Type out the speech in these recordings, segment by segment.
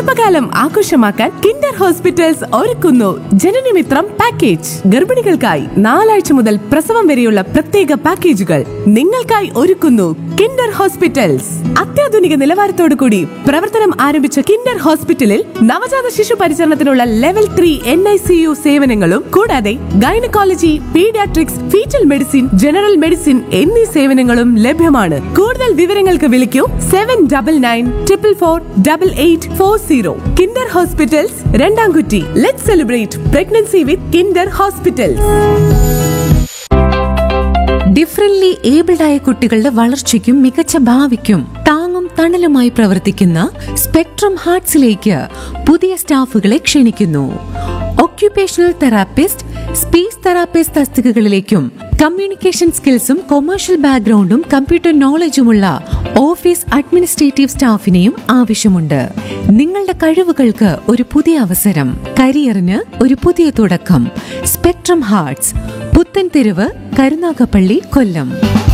ഗർഭകാലം ആഘോഷമാക്കാൻ Kinder hospitals ഒരുക്കുന്നു ജനനമിത്രം പാക്കേജ്. ഗർഭിണികൾക്കായി 4 ആഴ്ച മുതൽ പ്രസവം വരെയുള്ള പ്രത്യേക പാക്കേജുകൾ നിങ്ങൾക്കായി ഒരുക്കുന്നു കിൻഡർ ഹോസ്പിറ്റൽസ്. അത്യാധുനിക നിലവാരത്തോടു കൂടി പ്രവർത്തനം ആരംഭിച്ച കിൻഡർ ഹോസ്പിറ്റലിൽ നവജാത ശിശു പരിചരണത്തിനുള്ള ലെവൽ 3 NICU സേവനങ്ങളും കൂടാതെ gynaecology, paediatrics, fetal medicine, general medicine എന്നീ സേവനങ്ങളും ലഭ്യമാണ്. കൂടുതൽ വിവരങ്ങൾക്ക് വിളിക്കൂ 7944448840. Kinder hospitals, രണ്ടാംകുറ്റി. Let's celebrate pregnancy with Kinder hospitals. Differently abled ആയ കുട്ടികളുടെ വളർച്ചയ്ക്കും മികച്ച ഭാവിക്കും താങ്ങും തണലുമായി പ്രവർത്തിക്കുന്ന സ്പെക്ട്രം ഹാർട്സിലേക്ക് പുതിയ സ്റ്റാഫുകളെ ക്ഷണിക്കുന്നു. Occupational therapist, speech therapist തസ്തികകളിലേക്കും communication സ്കിൽസും കൊമേഴ്ഷ്യൽ ബാക്ക്ഗ്രൗണ്ടും കമ്പ്യൂട്ടർ നോളജുമുള്ള ഓഫീസ് അഡ്മിനിസ്ട്രേറ്റീവ് സ്റ്റാഫിനെയും ആവശ്യമുണ്ട്. നിങ്ങളുടെ കഴിവുകൾക്ക് ഒരു പുതിയ അവസരം, കരിയറിന് ഒരു പുതിയ തുടക്കം. സ്പെക്ട്രം ഹാർട്സ്, പുത്തൻതെരുവ്, കരുനാഗപ്പള്ളി, കൊല്ലം.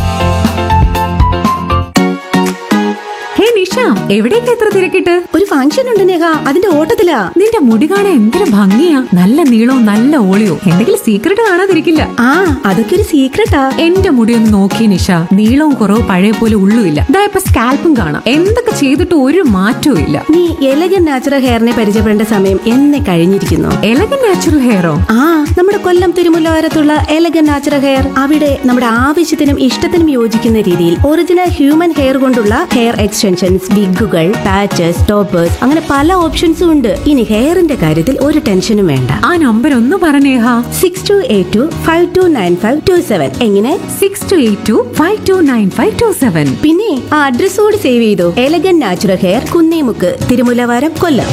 നിഷ, എവിടേക്ക് എത്ര തിരക്കിട്ട്? ഒരു ഫംഗ്ഷൻ ഉണ്ട് നേഹ, അതിന്റെ ഓട്ടത്തിലാ. നിന്റെ മുടി കാണാൻ എന്തൊരു ഭംഗിയാ, നല്ല നീളവും നല്ല ഓളിയോ. എന്തെങ്കിലും സീക്രട്ട് കാണാതിരിക്കില്ല. ആ, അതൊക്കെ ഒരു സീക്രട്ടാ. എന്റെ മുടി ഒന്ന് നോക്കി നിഷ, നീളവും കുറവ് പഴയ പോലെ ഉള്ളുമില്ല. ഇപ്പൊ സ്കാൽപ്പും കാണാം. എന്തൊക്കെ ചെയ്തിട്ട് ഒരു മാറ്റവും ഇല്ല. നീ എലഗൻ നാച്ചുറൽ ഹെയറിനെ പരിചയപ്പെടേണ്ട സമയം എന്നെ കഴിഞ്ഞിരിക്കുന്നു. Elegant natural ഹെയറോ? ആ, നമ്മുടെ കൊല്ലം തിരുമുല്ലവാരത്തുള്ള എലഗൻ നാച്ചുറൽ ഹെയർ. അവിടെ നമ്മുടെ ആവശ്യത്തിനും ഇഷ്ടത്തിനും യോജിക്കുന്ന രീതിയിൽ ഒറിജിനൽ ഹ്യൂമൻ ഹെയർ കൊണ്ടുള്ള ഹെയർ എക്സ്റ്റൻഷൻസ്, വിഗുകൾ, പാച്ചസ്, ടോപ്പേഴ്സ്, അങ്ങനെ പല ഓപ്ഷൻസും ഉണ്ട്. ഇനി ഹെയറിന്റെ കാര്യത്തിൽ ഒരു ടെൻഷനും വേണ്ട. ആ നമ്പർ ഒന്ന് പറഞ്ഞേഹ. 6282529527. എങ്ങനെ? 6282529527. പിന്നെ ആ അഡ്രസ് കൂടി സേവ് ചെയ്തു. Elegant natural hair, Kunnemukku, Thirumullavaram, കൊല്ലം.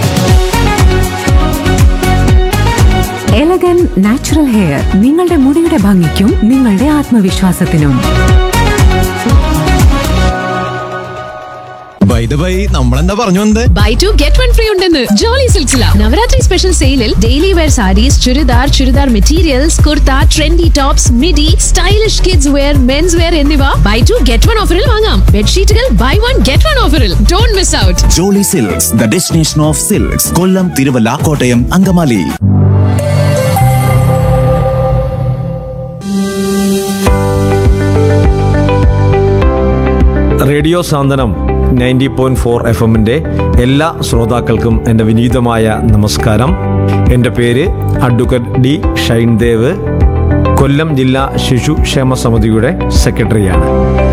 എലഗൻ നാച്ചുറൽ ഹെയർ, നിങ്ങളുടെ മുടിയുടെ ഭംഗിക്കും നിങ്ങളുടെ ആത്മവിശ്വാസത്തിനും. നമ്മളെന്താ പറഞ്ഞു വന്നത്? ബൈ 2 get 1 ഫ്രീ ഉണ്ടെന്ന് ജോളി സിൽക്സില. നവരാത്രി സ്പെഷ്യൽ സെയിലിൽ daily wear saris, churidar materials, kurta, trendy tops, midi, stylish kids wear, men's wear എന്നിവ ബൈ 2 get 1 ഓഫറിൽ വാങ്ങാം. ബെഡ്ഷീറ്റുകൾ ബൈ 1 get 1 ഓഫറിൽ. Don't miss out. Jolly silks, the destination of silks. Kollam, Thiruvalla, Kottayam, Angamaly. Radio സാന്ത്വനം 90.4 FM-ന്റെ എല്ലാ ശ്രോതാക്കൾക്കും എൻ്റെ വിനീതമായ നമസ്കാരം. എൻ്റെ പേര് അഡ്വക്കേറ്റ് ഡി ഷൈൻദേവ്, കൊല്ലം ജില്ലാ ശിശുക്ഷേമ സമിതിയുടെ സെക്രട്ടറിയാണ്.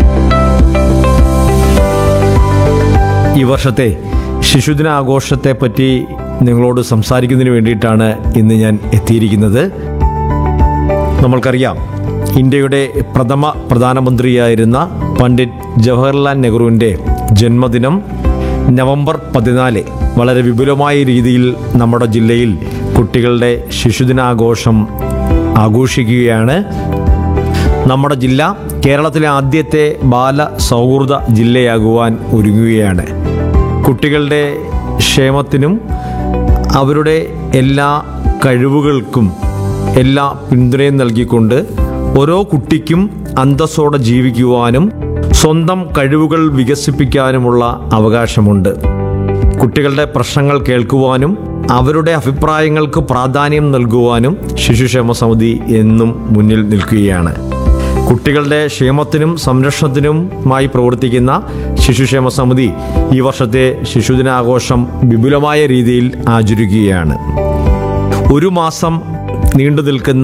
ഈ വർഷത്തെ ശിശുദിനാഘോഷത്തെപ്പറ്റി നിങ്ങളോട് സംസാരിക്കുന്നതിന് വേണ്ടിയിട്ടാണ് ഇന്ന് ഞാൻ എത്തിയിരിക്കുന്നത്. നമ്മൾക്കറിയാം, ഇന്ത്യയുടെ പ്രഥമ പ്രധാനമന്ത്രിയായിരുന്ന പണ്ഡിറ്റ് ജവഹർലാൽ നെഹ്റുവിൻ്റെ ജന്മദിനം നവംബർ 14 വളരെ വിപുലമായ രീതിയിൽ നമ്മുടെ ജില്ലയിൽ കുട്ടികളുടെ ശിശുദിനാഘോഷം ആഘോഷിക്കുകയാണ്. നമ്മുടെ ജില്ല കേരളത്തിലെ ആദ്യത്തെ ബാല സൗഹൃദ ജില്ലയാകുവാൻ ഒരുങ്ങുകയാണ്. കുട്ടികളുടെ ക്ഷേമത്തിനും അവരുടെ എല്ലാ കഴിവുകൾക്കും എല്ലാ പിന്തുണയും നൽകിക്കൊണ്ട് ഓരോ കുട്ടിക്കും അന്തസ്സോടെ ജീവിക്കുവാനും സ്വന്തം കഴിവുകൾ വികസിപ്പിക്കാനുമുള്ള അവകാശമുണ്ട്. കുട്ടികളുടെ പ്രശ്നങ്ങൾ കേൾക്കുവാനും അവരുടെ അഭിപ്രായങ്ങൾക്ക് പ്രാധാന്യം നൽകുവാനും ശിശുക്ഷേമ സമിതി എന്നും മുന്നിൽ നിൽക്കുകയാണ്. കുട്ടികളുടെ ക്ഷേമത്തിനും സംരക്ഷണത്തിനുമായി പ്രവർത്തിക്കുന്ന ശിശുക്ഷേമ സമിതി ഈ വർഷത്തെ ശിശുദിനാഘോഷം വിപുലമായ രീതിയിൽ ആചരിക്കുകയാണ്. ഒരു മാസം നീണ്ടു നിൽക്കുന്ന